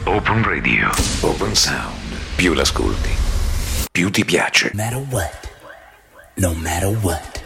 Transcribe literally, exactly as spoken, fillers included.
Open Radio. Open Sound. Più l'ascolti, più ti piace. No matter what. No matter what.